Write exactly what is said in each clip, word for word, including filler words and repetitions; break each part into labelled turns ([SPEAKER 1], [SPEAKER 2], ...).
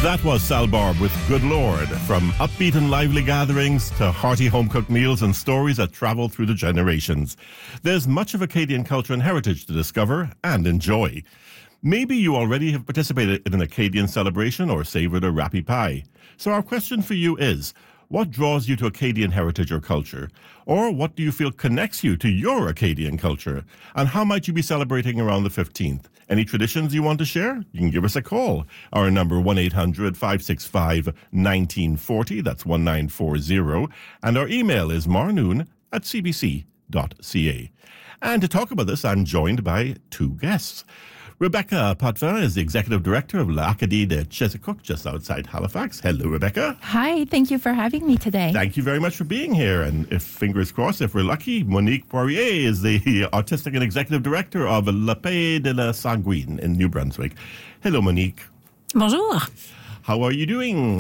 [SPEAKER 1] That was Sal Barb with Good Lord. From upbeat and lively gatherings to hearty home-cooked meals and stories that travel through the generations. There's much of Acadian culture and heritage to discover and enjoy. Maybe you already have participated in an Acadian celebration or savored a rappy pie. So our question for you is, what draws you to Acadian heritage or culture? Or what do you feel connects you to your Acadian culture? And how might you be celebrating around the fifteenth? Any traditions you want to share? You can give us a call. Our number one eight hundred five six five one nine four zero. That's one nine four zero. And our email is marnoon at c b c dot c a. And to talk about this, I'm joined by two guests. Rebecca Potvin is the Executive Director of L'Acadie de Chesapeake, just outside Halifax. Hello, Rebecca.
[SPEAKER 2] Hi, thank you for having me today.
[SPEAKER 1] Thank you very much for being here. And if fingers crossed, if we're lucky, Monique Poirier is the Artistic and Executive Director of Le Pays de la Sanguine in New Brunswick. Hello, Monique.
[SPEAKER 3] Bonjour.
[SPEAKER 1] How are you doing?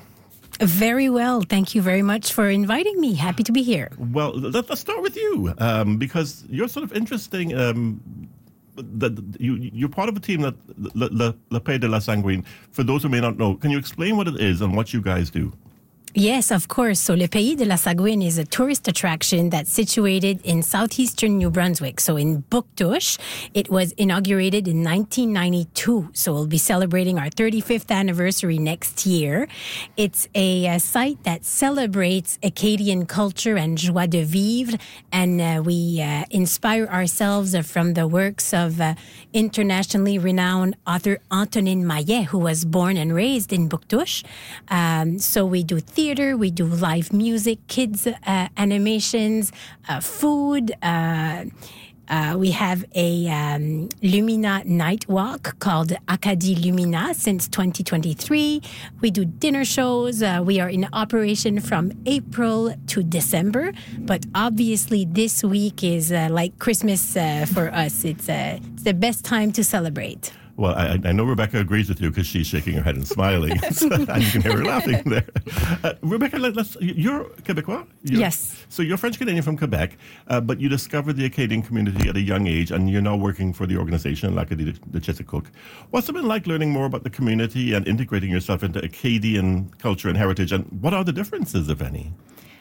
[SPEAKER 3] Very well. Thank you very much for inviting me. Happy to be here.
[SPEAKER 1] Well, let, let's start with you, um, because you're sort of interesting. Um, That you, you're part of a team that Le, Le, Le Pays de la Sanguine. For those who may not know, can you explain what it is and what you guys do?
[SPEAKER 3] Yes, of course. So Le Pays de la Sanguine is a tourist attraction that's situated in southeastern New Brunswick. So in Bouctouche, it was inaugurated in nineteen ninety-two. So we'll be celebrating our thirty-fifth anniversary next year. It's a, a site that celebrates Acadian culture and joie de vivre. And uh, we uh, inspire ourselves from the works of uh, internationally renowned author Antonine Maillet, who was born and raised in Bouctouche. Um, so we do theater. Theater, we do live music, kids uh, animations, uh, food. Uh, uh, we have a um, Lumina night walk called Acadie Lumina since twenty twenty-three. We do dinner shows. Uh, we are in operation from April to December, but obviously this week is uh, like Christmas uh, for us. It's, uh, it's the best time to celebrate.
[SPEAKER 1] Well, I, I know Rebecca agrees with you because she's shaking her head and smiling, and you can hear her laughing there. Uh, Rebecca, let, let's, you're Quebecois? You're,
[SPEAKER 2] yes.
[SPEAKER 1] So you're French-Canadian from Quebec, uh, but you discovered the Acadian community at a young age, and you're now working for the organization L'Acadie de Chesapeake. What's it been like learning more about the community and integrating yourself into Acadian culture and heritage, and what are the differences, if any?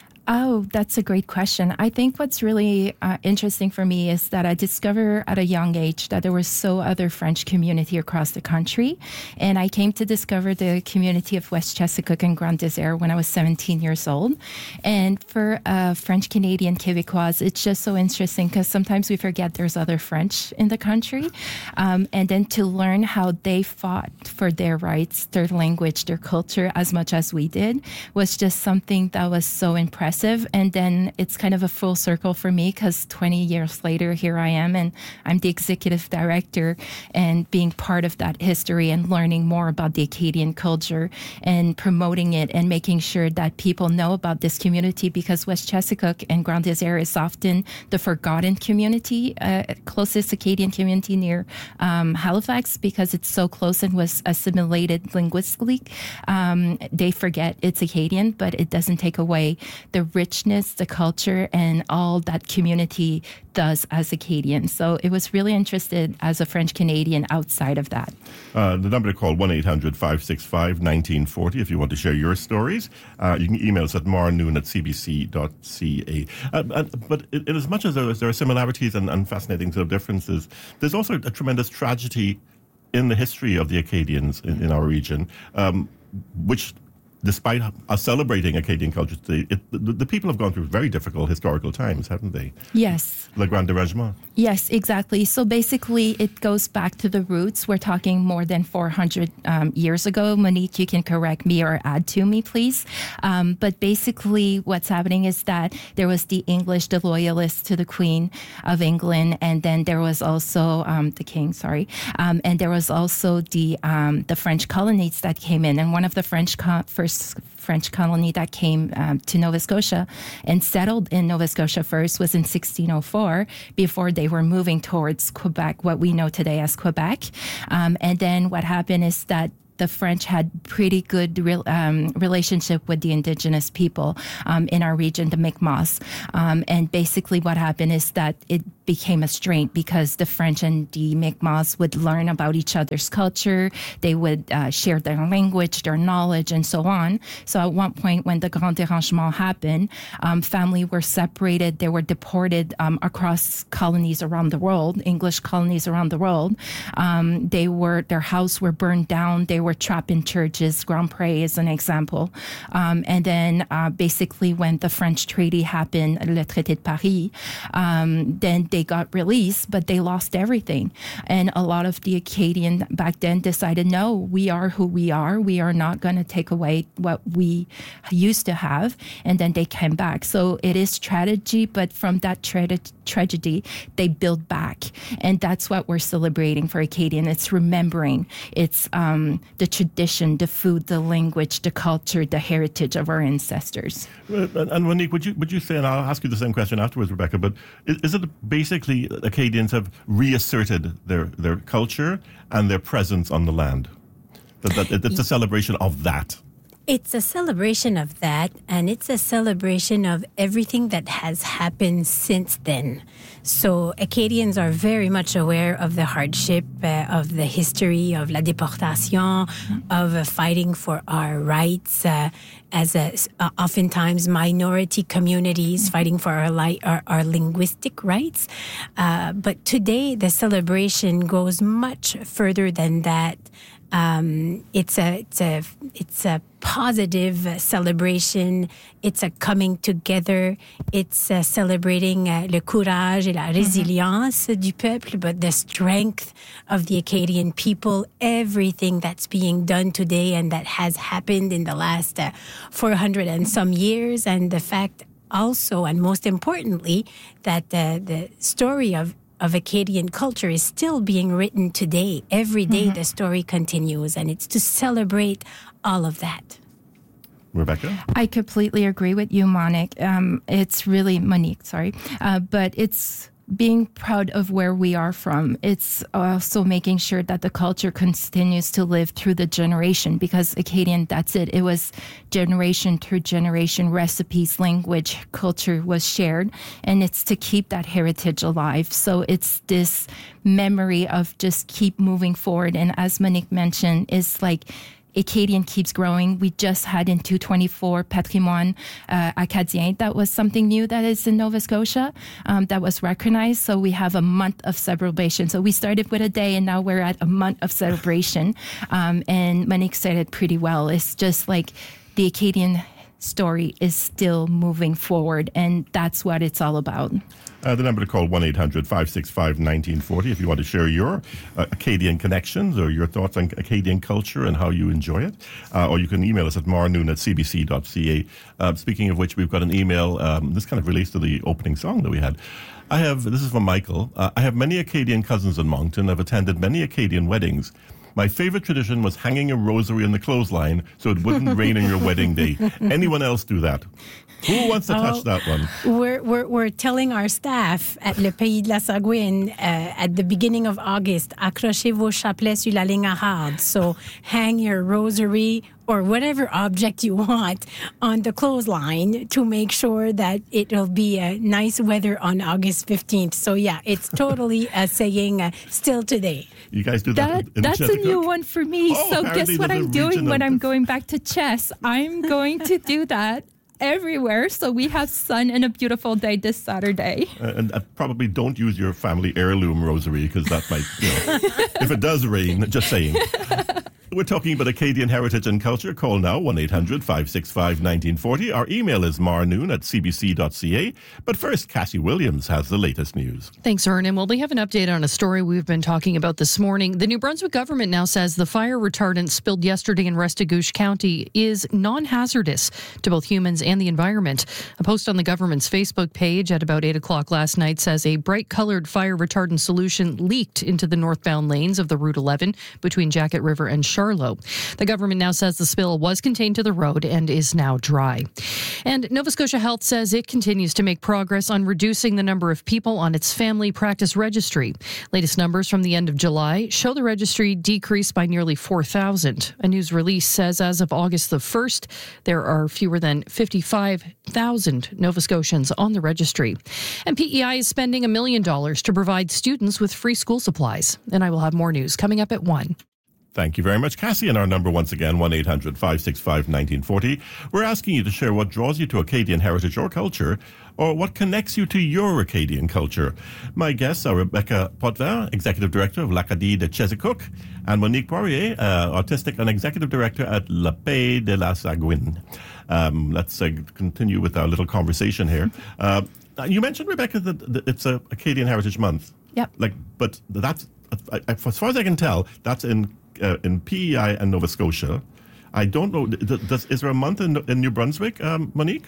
[SPEAKER 2] Oh, that's a great question. I think what's really uh, interesting for me is that I discovered at a young age that there was so other French community across the country. And I came to discover the community of West Chesapeake and Grand Désert when I was seventeen years old. And for uh, French-Canadian Quebecois, it's just so interesting because sometimes we forget there's other French in the country. Um, and then to learn how they fought for their rights, their language, their culture as much as we did was just something that was so impressive. And then it's kind of a full circle for me because twenty years later, here I am, and I'm the executive director and being part of that history and learning more about the Acadian culture and promoting it and making sure that people know about this community because West Chesapeake and Grand Désert is often the forgotten community, uh, closest Acadian community near um, Halifax because it's so close and was assimilated linguistically. Um, they forget it's Acadian, but it doesn't take away the richness, the culture, and all that community does as Acadians. So it was really interested as a French-Canadian outside of that.
[SPEAKER 1] Uh, the number to call, one eight hundred five six five one nine four zero if you want to share your stories. Uh, you can email us at marnoon at c b c dot c a. Uh, uh, but in, in as much as there, is, there are similarities and, and fascinating sort of differences, there's also a tremendous tragedy in the history of the Acadians in, in our region, um, which despite us celebrating Acadian culture today, it, the, the people have gone through very difficult historical times, haven't they?
[SPEAKER 2] Yes.
[SPEAKER 1] Le Grand Dérangement.
[SPEAKER 2] Yes, exactly. So basically, it goes back to the roots. We're talking more than four hundred um, years ago. Monique, you can correct me or add to me, please. Um, but basically, what's happening is that there was the English, the loyalists to the Queen of England, and then there was also um, the King, sorry, um, and there was also the um, the French colonies that came in. And one of the French co- first French colony that came um, to Nova Scotia and settled in Nova Scotia first was in sixteen oh four before they were moving towards Quebec, what we know today as Quebec. Um, and then what happened is that the French had pretty good real, um, relationship with the indigenous people um, in our region, the Mi'kmaq. Um, and basically what happened is that it became a strain because the French and the Mi'kmaq would learn about each other's culture. They would uh, share their language, their knowledge, and so on. So at one point when the Grand Dérangement happened, um, family were separated. They were deported um, across colonies around the world, English colonies around the world. Um, they were, their house were burned down. They were trapped in churches. Grand Pré is an example. Um, and then uh, basically when the French treaty happened, Le Traité de Paris, um, then they got released, but they lost everything. And a lot of the Acadian back then decided, no, we are who we are. We are not going to take away what we used to have. And then they came back. So it is tragedy, but from that tra- tragedy, they build back. And that's what we're celebrating for Acadian. It's remembering. It's um, the tradition, the food, the language, the culture, the heritage of our ancestors.
[SPEAKER 1] And, and Monique, would you would you say, and I'll ask you the same question afterwards, Rebecca, but is, is it basically Acadians have reasserted their, their culture and their presence on the land? That, that it's a celebration of that.
[SPEAKER 3] It's a celebration of that, and it's a celebration of everything that has happened since then. So Acadians are very much aware of the hardship, uh, of the history of la déportation, of uh, fighting for our rights uh, as a, uh, oftentimes minority communities, fighting for our, li- our, our linguistic rights. Uh, but today, the celebration goes much further than that. Um, it's a it's a it's a positive celebration. It's a coming together. It's uh, celebrating uh, le courage et la résilience mm-hmm. du peuple, but the strength of the Acadian people. Everything that's being done today and that has happened in the last uh, four hundred and some years, and the fact also, and most importantly, that uh, the story of of Acadian culture is still being written today. Every day mm-hmm. the story continues, and it's to celebrate all of that.
[SPEAKER 1] Rebecca?
[SPEAKER 2] I completely agree with you, Monique. Um, it's really, Monique, sorry. Uh, but it's being proud of where we are from. It's also making sure that the culture continues to live through the generation, because Acadian, that's it. It was generation through generation, recipes, language, culture was shared, and it's to keep that heritage alive. So it's this memory of just keep moving forward. And as Monique mentioned, it's like Acadian keeps growing. We just had in two twenty-four Patrimoine uh, Acadien. That was something new that is in Nova Scotia um, that was recognized. So we have a month of celebration. So we started with a day and now we're at a month of celebration. Um, and Monique said it pretty well. It's just like the Acadian story is still moving forward, and that's what it's all about.
[SPEAKER 1] Uh, the number to call, one eight hundred five six five one nine four zero, if you want to share your uh, Acadian connections or your thoughts on Acadian culture and how you enjoy it. Uh, or you can email us at marnoon at c b c dot c a. Uh, speaking of which, we've got an email. Um, this kind of relates to the opening song that we had. I have, this is from Michael. Uh, I have many Acadian cousins in Moncton. I've attended many Acadian weddings. My favorite tradition was hanging a rosary in the clothesline so it wouldn't rain on your wedding day. Anyone else do that? Who wants to touch oh, that one?
[SPEAKER 3] We're, we're we're telling our staff at Le Pays de la Sagouine uh, at the beginning of August, accrochez vos chapelets sur la ligne arabe. So hang your rosary or whatever object you want on the clothesline to make sure that it'll be a nice weather on August fifteenth. So yeah, it's totally a saying uh, still today.
[SPEAKER 1] You guys do that?
[SPEAKER 2] that
[SPEAKER 1] in
[SPEAKER 2] that's a new one for me.
[SPEAKER 1] Oh,
[SPEAKER 2] so guess what I'm doing when I'm going back to chess? I'm going to do that everywhere. So we have sun and a beautiful day this Saturday.
[SPEAKER 1] Uh, and uh, probably don't use your family heirloom rosary, because that might, you know, if it does rain, just saying. We're talking about Acadian heritage and culture. Call now, one eight hundred five six five one nine four zero. Our email is marnoon at c b c dot c a. But first, Cassie Williams has the latest news.
[SPEAKER 4] Thanks, Vernon. Well, we have an update on a story we've been talking about this morning. The New Brunswick government now says the fire retardant spilled yesterday in Restigouche County is non-hazardous to both humans and the environment. A post on the government's Facebook page at about eight o'clock last night says a bright-colored fire retardant solution leaked into the northbound lanes of the Route eleven between Jacket River and Charlotte Charlo. The government now says the spill was contained to the road and is now dry. And Nova Scotia Health says it continues to make progress on reducing the number of people on its family practice registry. Latest numbers from the end of July show the registry decreased by nearly four thousand. A news release says as of August the first, there are fewer than fifty-five thousand Nova Scotians on the registry. And P E I is spending a million dollars to provide students with free school supplies. And I will have more news coming up at one.
[SPEAKER 1] Thank you very much, Cassie. And our number once again, one eight hundred five six five one nine four zero. We're asking you to share what draws you to Acadian heritage or culture, or what connects you to your Acadian culture. My guests are Rebecca Potvin, Executive Director of L'Acadie de Chesapeake, and Monique Poirier, uh, Artistic and Executive Director at Le Pays de la Sagouine. Um, let's uh, continue with our little conversation here. Uh, you mentioned, Rebecca, that it's a Acadian Heritage Month.
[SPEAKER 2] Yep. Like,
[SPEAKER 1] but that's, as far as I can tell, that's in uh, in P E I and Nova Scotia. I don't know. Does, is there a month in, in New Brunswick, um, Monique?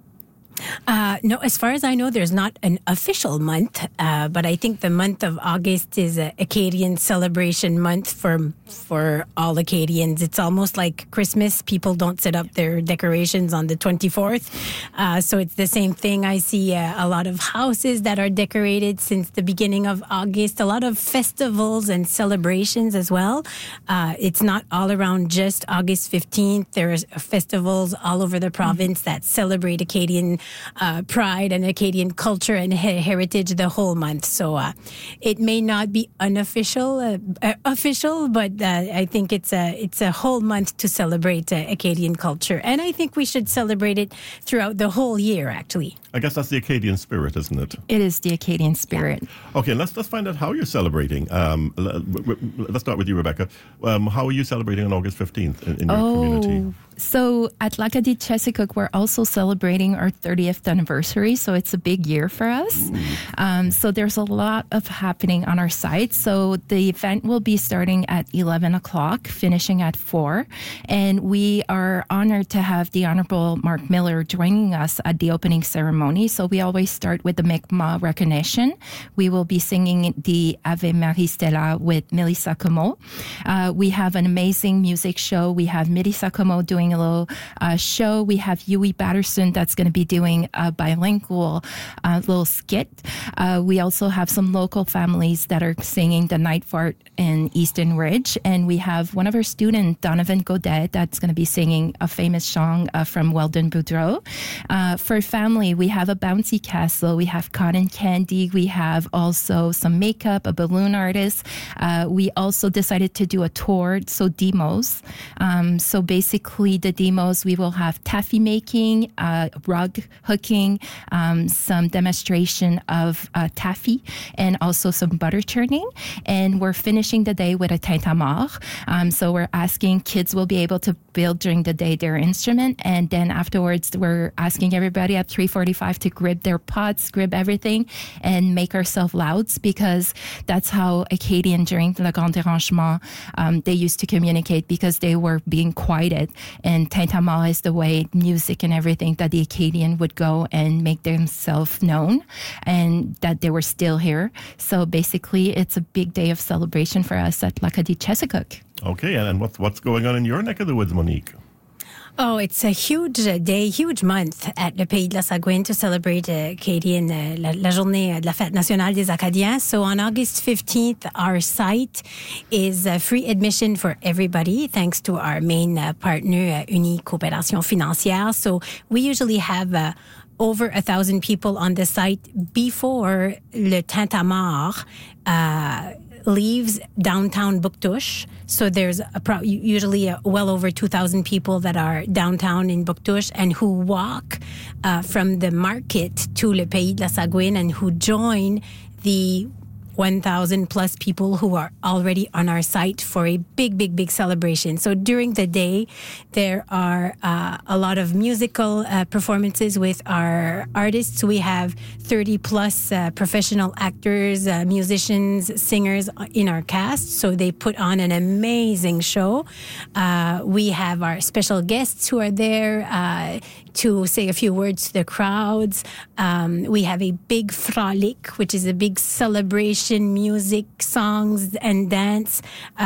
[SPEAKER 3] Uh, no, as far as I know, there's not an official month, uh, but I think the month of August is a Acadian celebration month for for all Acadians. It's almost like Christmas. People don't set up their decorations on the twenty-fourth, uh, so it's the same thing. I see uh, a lot of houses that are decorated since the beginning of August, a lot of festivals and celebrations as well. Uh, it's not all around just August fifteenth. There's festivals all over the province mm-hmm. that celebrate Acadian Uh, pride and Acadian culture and he- heritage the whole month. So uh, it may not be unofficial, uh, uh, official, but uh, I think it's a it's a whole month to celebrate uh, Acadian culture, and I think we should celebrate it throughout the whole year. Actually,
[SPEAKER 1] I guess that's the Acadian spirit, isn't it?
[SPEAKER 2] It is the Acadian spirit.
[SPEAKER 1] Okay, let's let's find out how you're celebrating. Um, let's start with you, Rebecca. Um, how are you celebrating on August fifteenth in, in your
[SPEAKER 2] oh.
[SPEAKER 1] community?
[SPEAKER 2] So at L'Acadie de Chesapeake, we're also celebrating our thirtieth anniversary. So it's a big year for us. Um, so there's a lot of happening on our site. So the event will be starting at eleven o'clock, finishing at four. And we are honored to have the Honorable Mark Miller joining us at the opening ceremony. So we always start with the Mi'kmaq recognition. We will be singing the Ave Maria Stella with Melissa Como. Uh, we have an amazing music show. We have Melissa Como doing a little uh, show. We have Yui Batterson that's going to be doing a bilingual uh, little skit. Uh, we also have some local families that are singing the Night Fart in Easton Ridge. And we have one of our students, Donovan Godet, that's going to be singing a famous song uh, from Weldon Boudreau. Uh, for family, we have a bouncy castle. We have cotton candy. We have also some makeup, a balloon artist. Uh, we also decided to do a tour, so demos. Um, so basically, the demos, we will have taffy making, uh, rug hooking, um, some demonstration of uh, taffy, and also some butter churning. And we're finishing the day with a tintamarre. Um, so we're asking kids will be able to build during the day their instrument, and then afterwards we're asking everybody at three forty-five to grab their pots, grab everything, and make ourselves loud, because that's how Acadian during the Grand Dérangement um, they used to communicate, because they were being quieted. And tintamarre is the way music and everything that the Acadian would go and make themselves known, and that they were still here. So basically, it's a big day of celebration for us at L'Acadie de Chesapeake.
[SPEAKER 1] Okay, and what's what's going on in your neck of the woods, Monique?
[SPEAKER 3] Oh, it's a huge day, huge month at Le Pays de la Sagouine to celebrate uh, Acadian, uh, la, la journée de la Fête nationale des Acadiens. So on August fifteenth, our site is uh, free admission for everybody, thanks to our main uh, partner, uh, Uni Coopération Financière. So we usually have uh, over a thousand people on the site before Le Tintamarre uh, leaves downtown Bouctouche. So there's a pro- usually a well over two thousand people that are downtown in Bouctouche and who walk uh, from the market to Le Pays de la Sagouine, and who join the one thousand plus people who are already on our site for a big, big, big celebration. So during the day, there are uh, a lot of musical uh, performances with our artists. We have thirty plus uh, professional actors, uh, musicians, singers in our cast. So they put on an amazing show. Uh, we have our special guests who are there uh, to say a few words to the crowds. Um, we have a big frolic, which is a big celebration celebration, music, songs, and dance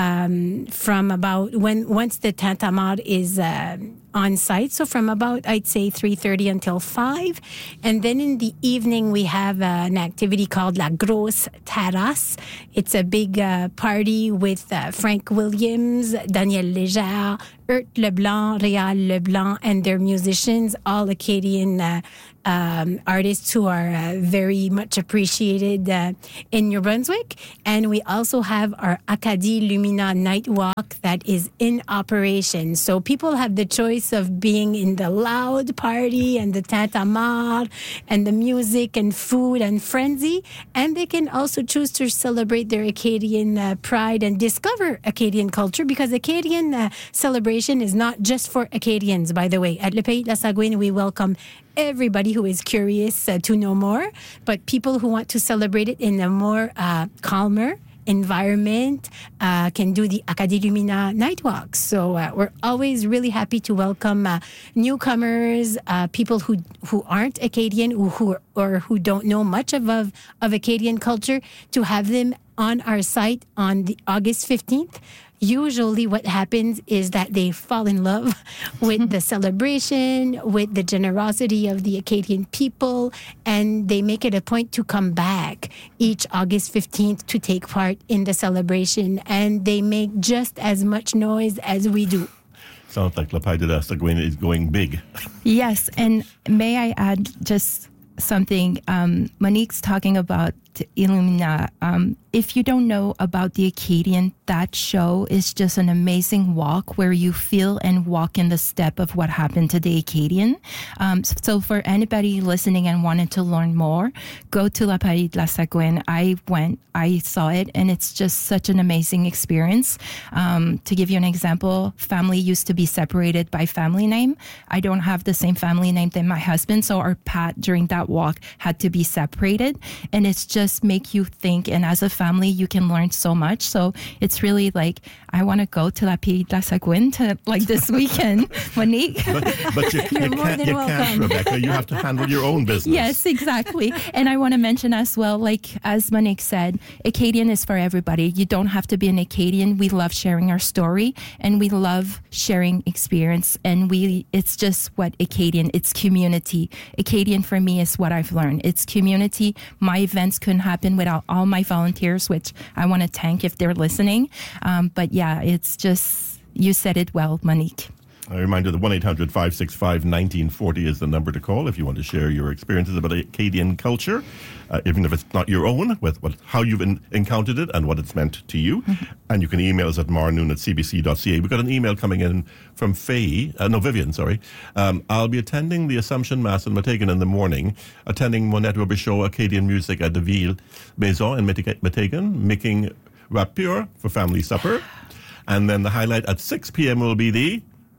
[SPEAKER 3] um, from about when once the Tintamarre is uh, on site. So from about, I'd say, three thirty until five. And then in the evening, we have uh, an activity called La Grosse Terrasse. It's a big uh, party with uh, Frank Williams, Daniel Léger, Ert Leblanc, Réal Leblanc, and their musicians, all Acadian uh, um, artists who are uh, very much appreciated uh, in New Brunswick. And we also have our Acadie Lumina Night Walk that is in operation. So people have the choice of being in the loud party and the Tintamarre and the music and food and frenzy. And they can also choose to celebrate their Acadian uh, pride and discover Acadian culture, because Acadian uh, celebration is not just for Acadians, by the way. At Le Pays de la Sagouine, we welcome everybody who is curious uh, to know more, but people who want to celebrate it in a more uh, calmer environment uh, can do the Acadie Lumina night walk. So uh, we're always really happy to welcome uh, newcomers, uh, people who who aren't Acadian or who or who don't know much of, of of Acadian culture, to have them on our site on the August fifteenth. Usually what happens is that they fall in love with the celebration, with the generosity of the Acadian people, and they make it a point to come back each August fifteenth to take part in the celebration, and they make just as much noise as we do.
[SPEAKER 1] Sounds like Le Pays de la Sagouine is going big.
[SPEAKER 2] Yes, and may I add just something? Um, Monique's talking about Illumina. Um, if you don't know about the Acadian, that show is just an amazing walk where you feel and walk in the step of what happened to the Acadian. Um, so for anybody listening and wanting to learn more, go to Le Pays de la Sagouine. I went, I saw it, and it's just such an amazing experience. Um, to give you an example, family used to be separated by family name. I don't have the same family name than my husband, so our path during that walk had to be separated, and it's just make you think, and as a family you can learn so much. So it's really like, I want to go to La Pays de la Sagouine to like this weekend. Monique,
[SPEAKER 1] but, but you, you, can't, you can't, Rebecca. You have to handle your own business.
[SPEAKER 2] Yes, exactly. And I want to mention as well, like as Monique said, Acadian is for everybody. You don't have to be an Acadian. We love sharing our story, and we love sharing experience, and we it's just what Acadian, it's community. Acadian for me is what I've learned. It's community. My events couldn't happen without all my volunteers, which I want to thank if they're listening. Um, but yeah, it's just, you said it well, Monique.
[SPEAKER 1] A reminder that one eight hundred five six five one nine four zero is the number to call if you want to share your experiences about Acadian culture, uh, even if it's not your own, with what, how you've in, encountered it and what it's meant to you. Mm-hmm. And you can email us at marnoon at c b c dot c a. We've got an email coming in from Faye, uh, no, Vivian, sorry. Um, I'll be attending the Assumption Mass in Meteghan in the morning, attending Monette Robichaud Acadian Music at the Ville Maison in Meteghan, making rapure for family supper. And then the highlight at six p.m. will be the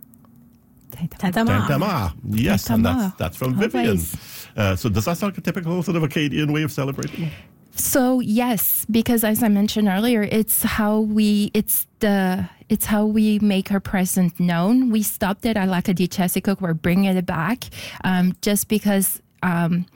[SPEAKER 3] Tintamarre.
[SPEAKER 1] Tintamarre. Yes,
[SPEAKER 2] Tintamarre.
[SPEAKER 1] and that's, that's from Vivian.
[SPEAKER 2] Always.
[SPEAKER 1] Uh, so does that sound like a typical sort of Acadian way of celebrating?
[SPEAKER 2] So yes, because as I mentioned earlier, it's how we, it's the, it's how we make our presence known. We stopped it at l'Acadie Chesapeake. We're bringing it back, um, just because um,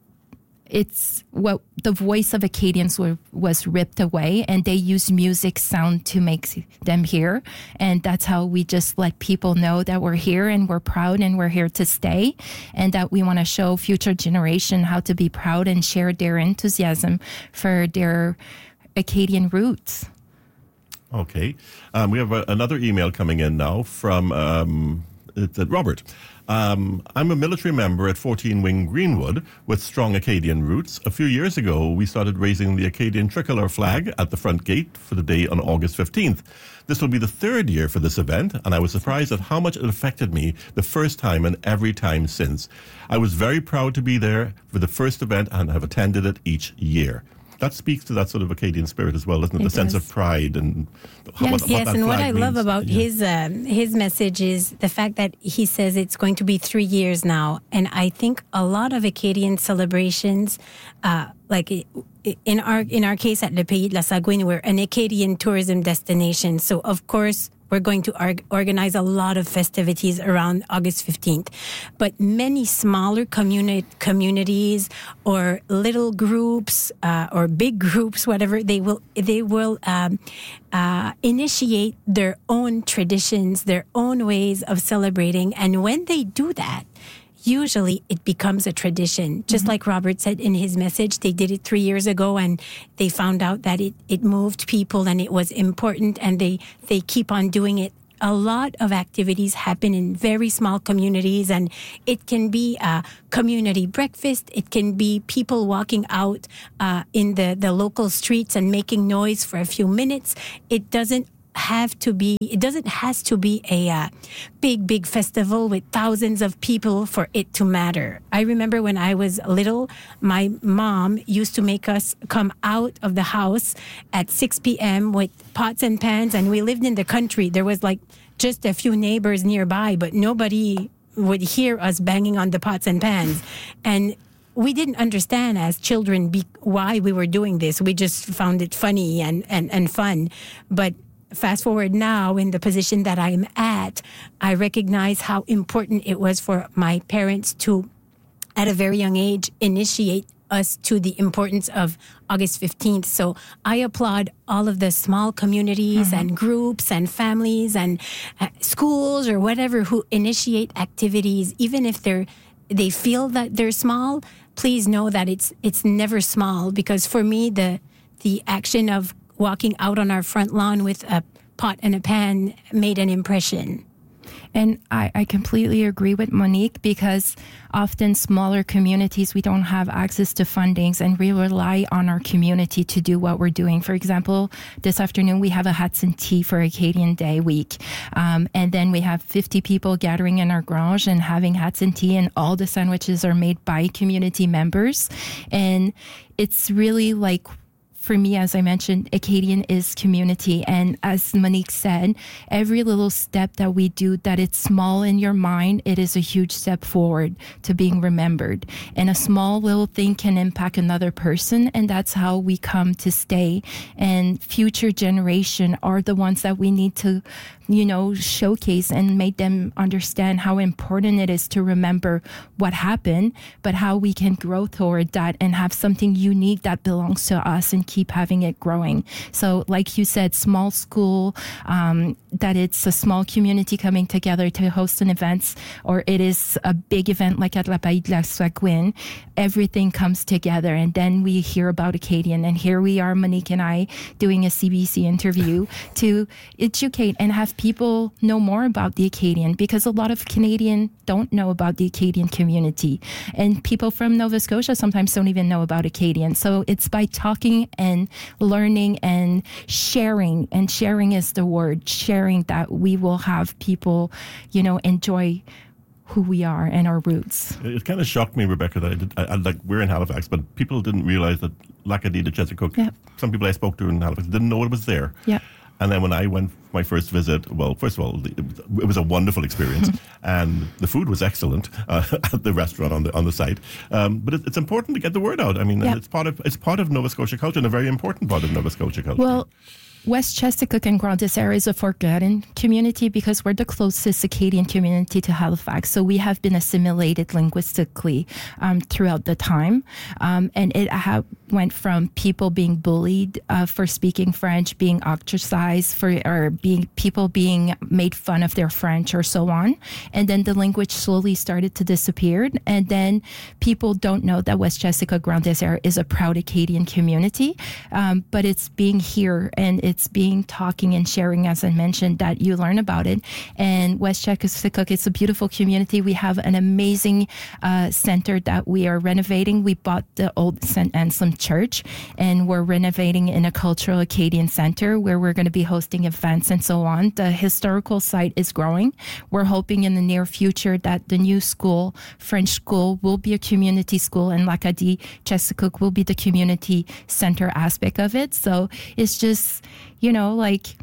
[SPEAKER 2] it's what the voice of Acadians were, was ripped away, and they use music sound to make them hear. And that's how we just let people know that we're here and we're proud and we're here to stay, and that we want to show future generation how to be proud and share their enthusiasm for their Acadian roots.
[SPEAKER 1] Okay. Um, we have a, another email coming in now from um, it's, uh, Robert. Um, I'm a military member at fourteen Wing Greenwood with strong Acadian roots. A few years ago, we started raising the Acadian tricolor flag at the front gate for the day on August fifteenth. This will be the third year for this event, and I was surprised at how much it affected me the first time and every time since. I was very proud to be there for the first event and have attended it each year. That speaks to that sort of Acadian spirit as well, doesn't it?
[SPEAKER 2] It
[SPEAKER 1] the sense
[SPEAKER 2] does.
[SPEAKER 1] of pride and how,
[SPEAKER 3] Yes,
[SPEAKER 1] what, what
[SPEAKER 3] yes,
[SPEAKER 1] that
[SPEAKER 3] and what
[SPEAKER 1] flag
[SPEAKER 3] I love
[SPEAKER 1] means.
[SPEAKER 3] about
[SPEAKER 1] Yeah.
[SPEAKER 3] his um, his message is the fact that he says it's going to be three years now, and I think a lot of Acadian celebrations, uh, like in our in our case at Le Pays de la Sagouine, we're an Acadian tourism destination, so of course we're going to org- organize a lot of festivities around August fifteenth. But many smaller communi- communities or little groups uh, or big groups, whatever, they will they will um, uh, initiate their own traditions, their own ways of celebrating. And when they do that, usually it becomes a tradition. Just mm-hmm. like Robert said in his message, they did it three years ago and they found out that it, it moved people and it was important, and they, they keep on doing it. A lot of activities happen in very small communities, and it can be a community breakfast. It can be people walking out uh, in the, the local streets and making noise for a few minutes. It doesn't have to be, it doesn't has to be a uh, big, big festival with thousands of people for it to matter. I remember when I was little, my mom used to make us come out of the house at six p.m. with pots and pans, and we lived in the country. There was like just a few neighbors nearby, but nobody would hear us banging on the pots and pans. And we didn't understand as children be- why we were doing this. We just found it funny and, and, and fun. But fast forward now in the position that I'm at, I recognize how important it was for my parents to, at a very young age, initiate us to the importance of August fifteenth. So I applaud all of the small communities mm-hmm. and groups and families and uh, schools or whatever who initiate activities, even if they're they feel that they're small. Please know that it's it's never small, because for me the the action of walking out on our front lawn with a pot and a pan made an impression.
[SPEAKER 2] And I, I completely agree with Monique, because often smaller communities, we don't have access to fundings, and we rely on our community to do what we're doing. For example, this afternoon we have a hats and tea for Acadian Day week. Um, and then we have fifty people gathering in our garage and having hats and tea, and all the sandwiches are made by community members. And it's really like, for me, as I mentioned, Acadian is community. And as Monique said, every little step that we do that it's small in your mind, it is a huge step forward to being remembered. And a small little thing can impact another person. And that's how we come to stay. And future generation are the ones that we need to, you know, showcase and make them understand how important it is to remember what happened, but how we can grow toward that and have something unique that belongs to us and keep having it growing. So like you said, small school, um, that it's a small community coming together to host an event, or it is a big event like at La Paille de la Saguine, everything comes together, and then we hear about Acadian. And here we are, Monique and I, doing a C B C interview to educate and have people know more about the Acadian, because a lot of Canadians don't know about the Acadian community, and people from Nova Scotia sometimes don't even know about Acadian. So it's by talking and learning and sharing, and sharing is the word, sharing, that we will have people, you know, enjoy who we are and our roots.
[SPEAKER 1] It kind of shocked me, Rebecca, that I did, I, I, like we're in Halifax, but people didn't realize that L'Acadie de Chesapeake, yep. some people I spoke to in Halifax didn't know it was there.
[SPEAKER 2] Yeah.
[SPEAKER 1] And then when I went my first visit, well, first of all, it was a wonderful experience, and the food was excellent uh, at the restaurant on the on the site. Um, but it, it's important to get the word out. I mean, yep. it's part of it's part of Nova Scotia culture, and a very important part of Nova Scotia culture.
[SPEAKER 2] Well, West Chesapeake and Grand Dessert is a forgotten community because we're the closest Acadian community to Halifax. So we have been assimilated linguistically um, throughout the time. Um, and it ha- went from people being bullied uh, for speaking French, being ostracized, for, or being people being made fun of their French or so on. And then the language slowly started to disappear. And then people don't know that West Chesapeake Grand Dessert is a proud Acadian community. Um, but it's being here, and it's being talking and sharing, as I mentioned, that you learn about it. And West Chesapeake, it's a beautiful community. We have an amazing uh, center that we are renovating. We bought the old Saint Anselm Church, and we're renovating in a cultural Acadian center where we're going to be hosting events and so on. The historical site is growing. We're hoping in the near future that the new school, French school, will be a community school, and L'Acadie Chesapeake will be the community center aspect of it. So it's just, you know, like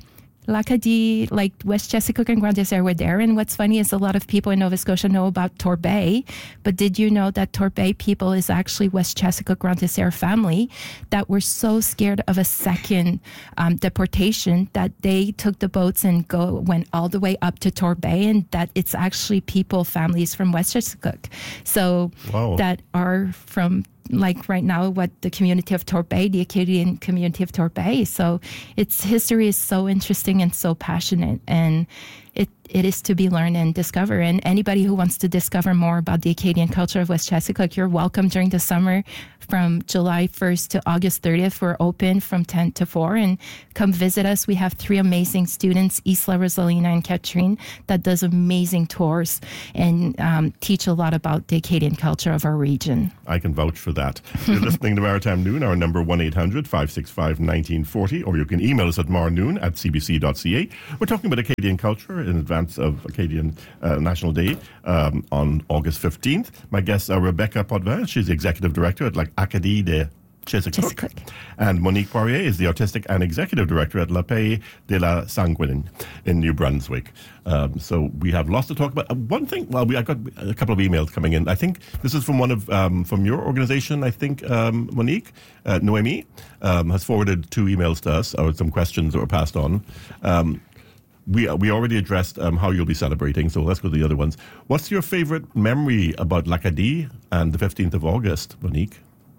[SPEAKER 2] L'Acadie, like West Chesapeake and Grand Dessert were there. And what's funny is a lot of people in Nova Scotia know about Torbay, but did you know that Torbay people is actually West Chesapeake Grand Dessert family that were so scared of a second um, deportation that they took the boats and go went all the way up to Torbay, and that it's actually people, families from West Chesapeake. So
[SPEAKER 1] Wow.
[SPEAKER 2] that are from like right now, what the community of Torbay, the Acadian community of Torbay. So its history is so interesting and so passionate, and it it is to be learned and discovered. And anybody who wants to discover more about the Acadian culture of West Chesapeake, you're welcome during the summer from July first to August thirtieth. We're open from ten to four, and come visit us. We have three amazing students, Isla, Rosalina, and Katrine, that does amazing tours and um, teach a lot about the Acadian culture of our region.
[SPEAKER 1] I can vouch for that. You're listening to Maritime Noon, our number one eight hundred five six five one nine four zero, or you can email us at marnoon at c b c dot c a. We're talking about Acadian culture in advance of Acadian uh, National Day um, on August fifteenth. My guests are Rebecca Potvin. She's the Executive Director at like Acadie de Chesapeake.
[SPEAKER 2] Chesapeake.
[SPEAKER 1] And Monique Poirier is the Artistic and Executive Director at La Paix de la Sanguine in New Brunswick. Um, so we have lots to talk about. Uh, one thing, well, we, I got a couple of emails coming in. I think this is from one of, um, from your organization, I think, um, Monique, uh, Noemi, um, has forwarded two emails to us, or some questions that were passed on. Um, we we already addressed um, how you'll be celebrating, so let's go to the other ones. What's your favorite memory about L'Acadie and the fifteenth of August, Monique?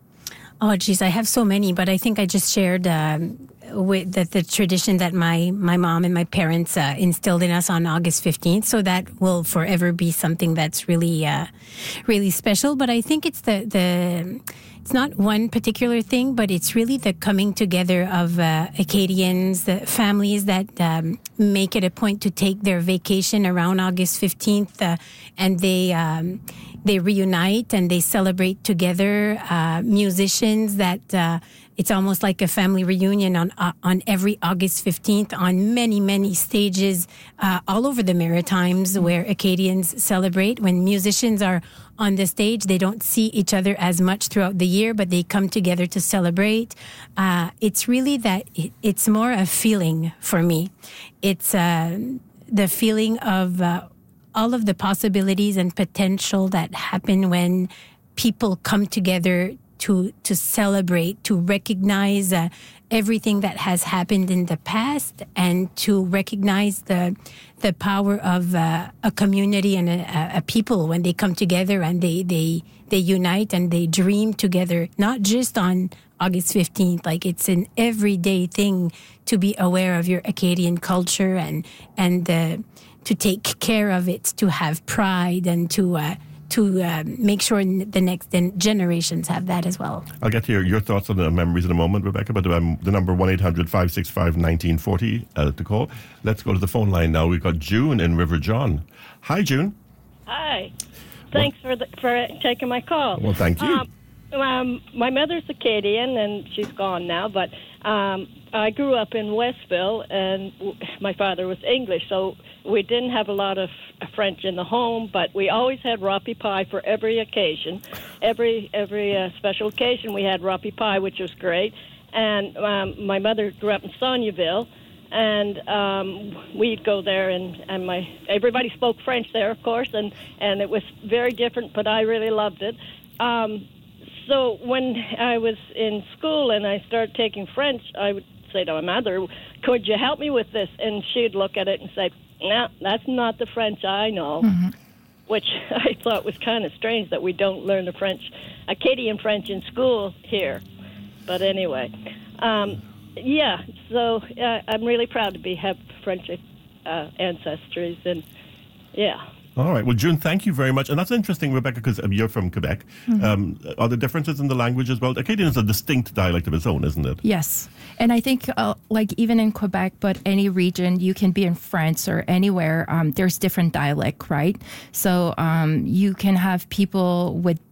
[SPEAKER 3] Oh, geez, I have so many, but I think I just shared um, with the, the tradition that my, my mom and my parents uh, instilled in us on August fifteenth. So that will forever be something that's really, uh, really special. But I think it's the, the, it's not one particular thing, but it's really the coming together of uh, Acadians, the families that um, make it a point to take their vacation around August fifteenth, uh, and they um, they reunite and they celebrate together. Uh, musicians that uh, it's almost like a family reunion on uh, on every August fifteenth on many many stages uh, all over the Maritimes where Acadians celebrate. When musicians are on the stage, they don't see each other as much throughout the year, but they come together to celebrate. Uh, it's really that it, it's more a feeling for me. It's uh, the feeling of uh, all of the possibilities and potential that happen when people come together to to celebrate, to recognize uh, everything that has happened in the past, and to recognize the the power of uh, a community and a, a people when they come together and they, they they unite and they dream together, not just on August fifteenth. Like, it's an everyday thing to be aware of your Acadian culture and and uh, to take care of it, to have pride, and to uh, to uh, make sure the next generations have that as well.
[SPEAKER 1] I'll get to your, your thoughts on the memories in a moment, Rebecca, but um, the number one eight hundred five six five one nine four zero uh, to call. Let's go to the phone line now. We've got June in River John. Hi, June.
[SPEAKER 5] Hi. Thanks well, for the, for taking my call.
[SPEAKER 1] Well, thank you.
[SPEAKER 5] Um, um, my mother's Acadian, and she's gone now, but um, I grew up in Westville, and w- my father was English, so we didn't have a lot of French in the home, but we always had rapi pie for every occasion. Every every uh, special occasion, we had rapi pie, which was great. And um, my mother grew up in Saulnieville, and um, we'd go there, and, and my everybody spoke French there, of course, and, and it was very different, but I really loved it. Um, so when I was in school and I started taking French, I would say to my mother, could you help me with this? And she'd look at it and say, no, that's not the French I know, mm-hmm. which I thought was kind of strange that we don't learn the French, Acadian French in school here. But anyway, um, yeah, so uh, I'm really proud to be have French uh, ancestries, and yeah.
[SPEAKER 1] All right. Well, June, thank you very much. And that's interesting, Rebecca, because um, you're from Quebec. Mm-hmm. Um, are there differences in the language as well? Acadian is a distinct dialect of its own, isn't it?
[SPEAKER 2] Yes. And I think, uh, like, even in Quebec, but any region, you can be in France or anywhere, um, there's different dialect, right? So um, you can have people with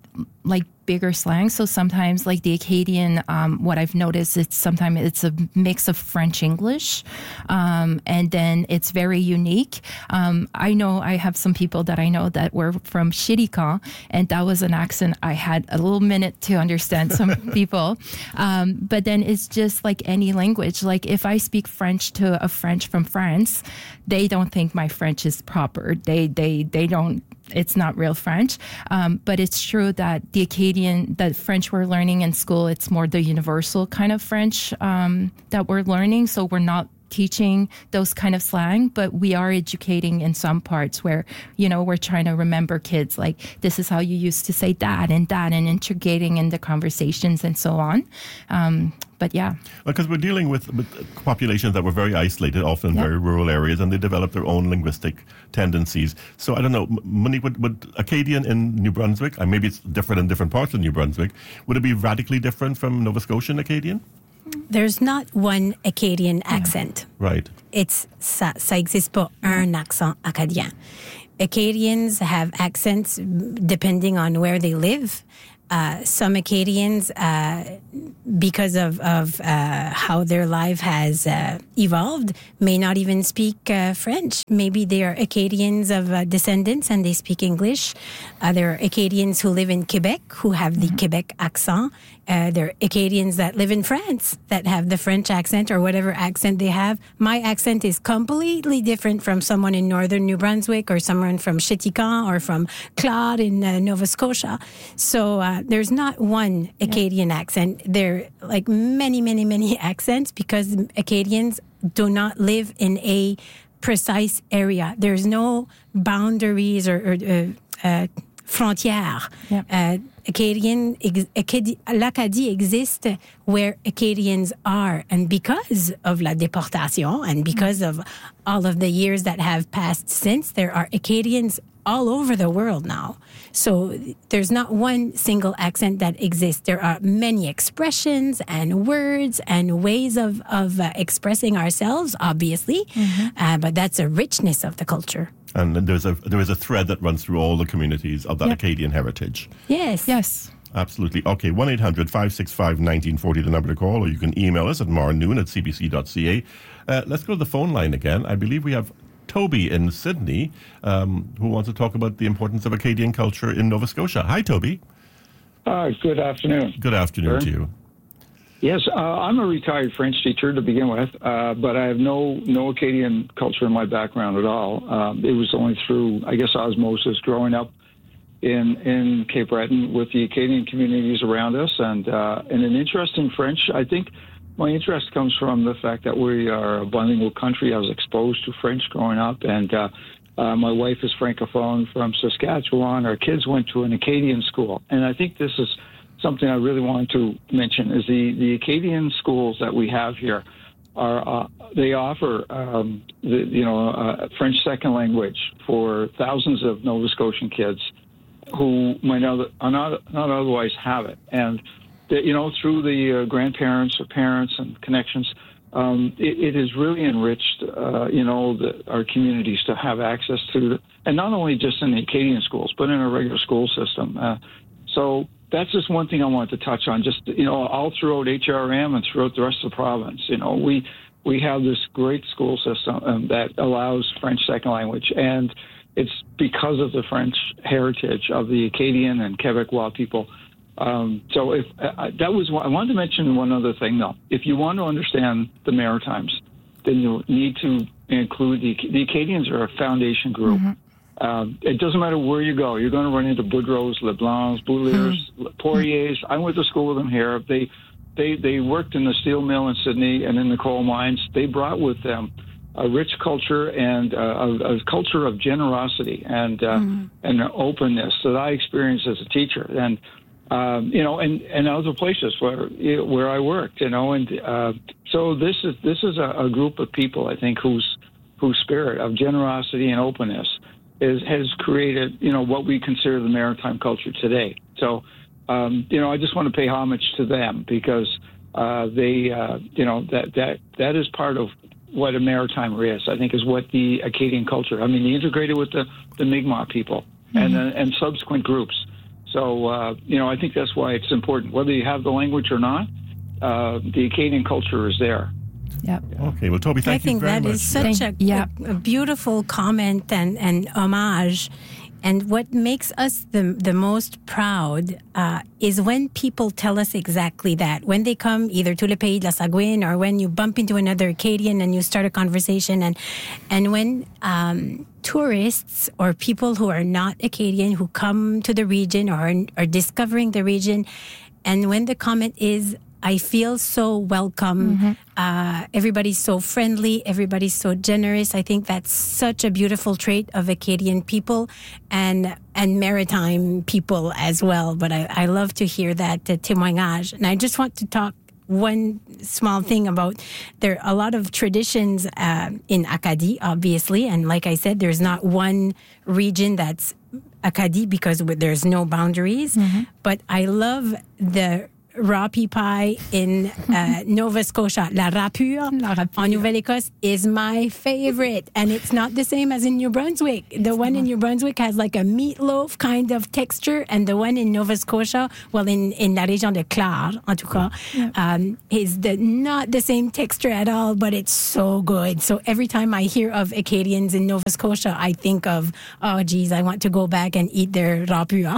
[SPEAKER 2] like bigger slang. So sometimes like the Acadian, um, what I've noticed, it's sometimes it's a mix of French English. Um, and then it's very unique. Um, I know I have some people that I know that were from Chirican, and that was an accent I had a little minute to understand some people. Um, but then it's just like any language. Like if I speak French to a French from France, they don't think my French is proper. They, they, they don't, it's not real French. Um, but it's true that the Acadian, the French we're learning in school, it's more the universal kind of French um, that we're learning. So we're not teaching those kind of slang, but we are educating in some parts where, you know, we're trying to remember kids like, this is how you used to say that and that, and integrating in the conversations and so on. Um, But yeah.
[SPEAKER 1] Because we're dealing with, with populations that were very isolated, often in
[SPEAKER 2] yep.
[SPEAKER 1] very rural areas, and they develop their own linguistic tendencies. So I don't know, Monique, would, would Acadian in New Brunswick, and maybe it's different in different parts of New Brunswick, would it be radically different from Nova Scotian Acadian?
[SPEAKER 3] There's not one Acadian accent.
[SPEAKER 1] Yeah. Right.
[SPEAKER 3] It's ça, ça existe pas un accent acadien. Acadians have accents depending on where they live. Uh, some Acadians, uh, because of, of uh, how their life has uh, evolved, may not even speak uh, French. Maybe they are Acadians of uh, descendants and they speak English. Uh, there are Acadians who live in Quebec who have the mm-hmm. Quebec accent. Uh, there are Acadians that live in France that have the French accent or whatever accent they have. My accent is completely different from someone in northern New Brunswick or someone from Chitican or from Claude in uh, Nova Scotia. So uh, there's not one Acadian yeah. accent. There are like many, many, many accents because Acadians do not live in a precise area. There's no boundaries or, or uh, uh, frontières. Yeah. Uh, Acadian, Acadie, l'Acadie existe where Acadians are. And because of la déportation and because of all of the years that have passed since, there are Acadians all over the world now. So there's not one single accent that exists. There are many expressions and words and ways of, of uh, expressing ourselves, obviously. Mm-hmm. Uh, but that's a richness of the culture.
[SPEAKER 1] And there's a there is a thread that runs through all the communities of that
[SPEAKER 2] yep.
[SPEAKER 1] Acadian heritage.
[SPEAKER 3] Yes.
[SPEAKER 2] Yes.
[SPEAKER 1] Absolutely. Okay, one eight hundred five six five one nine four zero, the number to call, or you can email us at marnoon at c b c dot c a. Uh, let's go to the phone line again. I believe we have Toby in Sydney um, who wants to talk about the importance of Acadian culture in Nova Scotia. Hi, Toby.
[SPEAKER 6] Uh, good afternoon.
[SPEAKER 1] Good afternoon
[SPEAKER 6] Sir.
[SPEAKER 1] to you.
[SPEAKER 6] Yes, uh, I'm a retired French teacher to begin with, uh, but I have no no Acadian culture in my background at all. Um, it was only through, I guess, osmosis, growing up in in Cape Breton with the Acadian communities around us, and uh, and an interest in French. I think my interest comes from the fact that we are a bilingual country. I was exposed to French growing up, and uh, uh, my wife is francophone from Saskatchewan. Our kids went to an Acadian school, and I think this is something I really wanted to mention is the, the Acadian schools that we have here are uh, they offer um, the, you know uh, French second language for thousands of Nova Scotian kids who might not not, not otherwise have it, and that, you know through the uh, grandparents or parents and connections, um, it, it has really enriched uh, you know the, our communities to have access to the, and not only just in the Acadian schools but in our regular school system. Uh, so. That's just one thing I wanted to touch on. Just, you know, all throughout H R M and throughout the rest of the province, you know, we we have this great school system um, that allows French second language, and it's because of the French heritage of the Acadian and Quebecois people. Um, so if uh, that was one, I wanted to mention one other thing though. If you want to understand the Maritimes, then you need to include the the Acadians are a foundation group. Mm-hmm. Um, it doesn't matter where you go. You're going to run into Boudreaux's, Leblancs, Bouliers, mm-hmm. Poiriers. I went to school with them here. They, they, they worked in the steel mill in Sydney and in the coal mines. They brought with them a rich culture and uh, a, a culture of generosity and uh, mm-hmm. and openness that I experienced as a teacher. And um, you know, and, and other places where where I worked. You know, and uh, so this is this is a, a group of people, I think, whose whose spirit of generosity and openness Is, has created, you know, what we consider the maritime culture today. So, um, you know, I just want to pay homage to them because uh, they, uh, you know, that that that is part of what a maritimer is. I think is what the Acadian culture. I mean, they integrated with the the Mi'kmaq people mm-hmm. and uh, and subsequent groups. So, uh, you know, I think that's why it's important. Whether you have the language or not, uh, the Acadian culture is there.
[SPEAKER 2] Yep.
[SPEAKER 1] Okay, well, Toby, thank
[SPEAKER 3] I think
[SPEAKER 1] you very
[SPEAKER 3] that
[SPEAKER 1] much.
[SPEAKER 3] is such a,
[SPEAKER 2] Yeah.
[SPEAKER 3] a, a beautiful comment and, and homage. And what makes us the, the most proud uh, is when people tell us exactly that. When they come either to Le Pays de la Sagouine or when you bump into another Acadian and you start a conversation. And, and when um, tourists or people who are not Acadian who come to the region or are, are discovering the region, and when the comment is, I feel so welcome. Mm-hmm. Uh, everybody's so friendly. Everybody's so generous. I think that's such a beautiful trait of Acadian people and and maritime people as well. But I, I love to hear that uh, témoignage. And I just want to talk one small thing about there are a lot of traditions uh, in Acadie, obviously. And like I said, there's not one region that's Acadie because there's no boundaries. Mm-hmm. But I love the raw pea pie in uh, Nova Scotia. La Rapure,
[SPEAKER 2] La Rapure
[SPEAKER 3] en Nouvelle-Écosse is my favorite. And it's not the same as in New Brunswick. The it's one not. in New Brunswick has like a meatloaf kind of texture. And the one in Nova Scotia, well, in, in la région de Clare, en tout cas, yeah. um, is the, not the same texture at all, but it's so good. So every time I hear of Acadians in Nova Scotia, I think of, oh, geez, I want to go back and eat their Rapure.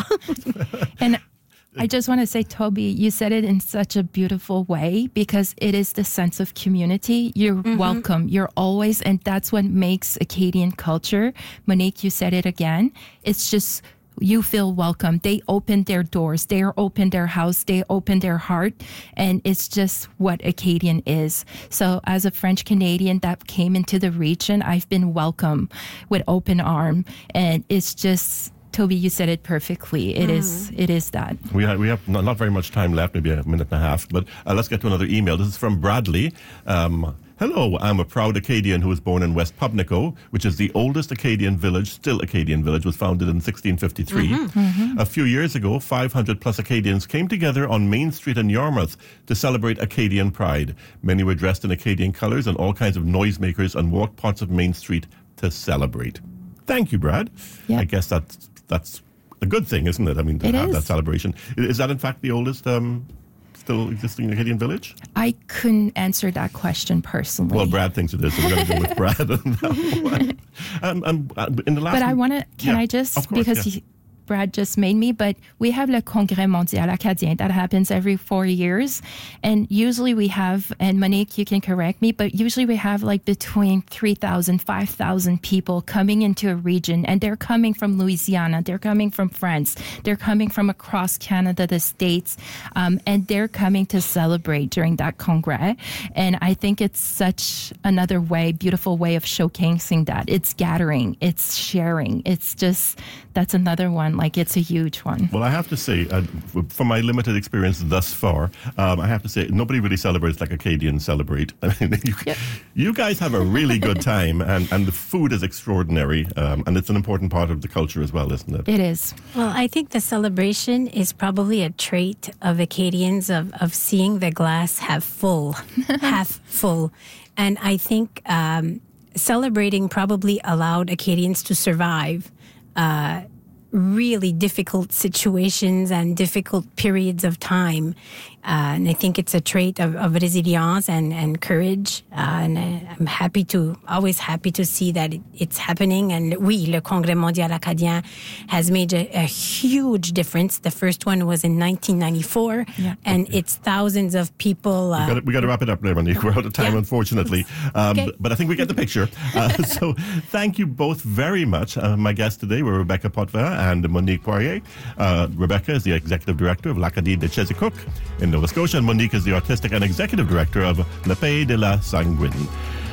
[SPEAKER 2] And I just want to say, Toby, you said it in such a beautiful way because it is the sense of community. You're mm-hmm. welcome. You're always, and that's what makes Acadian culture. Monique, you said it again. It's just, you feel welcome. They open their doors. They open their house. They open their heart. And it's just what Acadian is. So as a French Canadian that came into the region, I've been welcomed with open arm. And it's just, Toby, you said it perfectly. It mm. is it is that.
[SPEAKER 1] We have, we have not, not very much time left, maybe a minute and a half, but uh, let's get to another email. This is from Bradley. Um, Hello, I'm a proud Acadian who was born in West Pubnico, which is the oldest Acadian village, still Acadian village, was founded in sixteen fifty-three. Mm-hmm, mm-hmm. A few years ago, five hundred plus Acadians came together on Main Street in Yarmouth to celebrate Acadian pride. Many were dressed in Acadian colours and all kinds of noisemakers and walked parts of Main Street to celebrate. Thank you, Brad.
[SPEAKER 2] Yeah.
[SPEAKER 1] I guess that's that's a good thing, isn't it? I mean, to
[SPEAKER 2] it
[SPEAKER 1] have
[SPEAKER 2] is.
[SPEAKER 1] that celebration. Is that, in fact, the oldest um, still existing Acadian village?
[SPEAKER 2] I couldn't answer that question personally.
[SPEAKER 1] Well, Brad thinks it is, so we're going to go with Brad on that one. Um, um, uh, in the last
[SPEAKER 2] but I want to, can
[SPEAKER 1] yeah,
[SPEAKER 2] I just,
[SPEAKER 1] of course,
[SPEAKER 2] because
[SPEAKER 1] yeah.
[SPEAKER 2] he, Brad just made me, but we have Le Congrès Mondial Acadien that happens every four years. And usually we have, and Monique, you can correct me, but usually we have like between three thousand, five thousand people coming into a region, and they're coming from Louisiana, they're coming from France, they're coming from across Canada, the States, um, and they're coming to celebrate during that Congrès. And I think it's such another way, beautiful way of showcasing that. It's gathering, it's sharing, it's just, that's another one. Like, it's a huge one.
[SPEAKER 1] Well, I have to say, uh, from my limited experience thus far, um, I have to say, nobody really celebrates like Acadians celebrate. I mean, you,
[SPEAKER 2] yep.
[SPEAKER 1] you guys have a really good time, and, and the food is extraordinary, um, and it's an important part of the culture as well, isn't it?
[SPEAKER 2] It is.
[SPEAKER 3] Well, I think the celebration is probably a trait of Acadians of, of seeing the glass half full, half full. And I think um, celebrating probably allowed Acadians to survive uh really difficult situations and difficult periods of time. Uh, and I think it's a trait of, of resilience and, and courage. Uh, and I, I'm happy to, always happy to see that it, it's happening. And oui, Le Congrès Mondial Acadien has made a, a huge difference. The first one was in nineteen ninety-four, yeah. and okay. it's thousands of people. Uh,
[SPEAKER 1] we got we got to wrap it up there, Monique. We're out of time, yeah. unfortunately. Um, okay. But I think we get the picture. Uh, so thank you both very much. Uh, my guests today were Rebecca Potvin and Monique Poirier. Uh, Rebecca is the Executive Director of l'Acadie de Chezicook in Nova Scotia, and Monique is the Artistic and Executive Director of Le Pays de la Sagouine.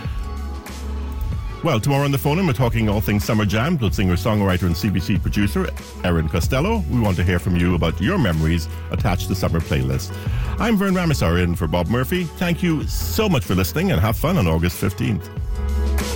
[SPEAKER 1] Well, tomorrow on the phone, and we're talking all things Summer Jam with singer-songwriter and C B C producer Erin Costello. We want to hear from you about your memories attached to summer playlists. I'm Vern Ramasar in for Bob Murphy. Thank you so much for listening, and have fun on August fifteenth.